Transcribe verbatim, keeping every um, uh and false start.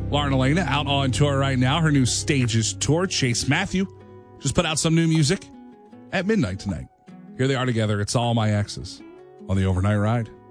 Lauren Elena out on tour right now. Her new Stages tour. Chase Matthew just put out some new music at midnight tonight. Here they are together. It's All My Exes on the Overnight Ride.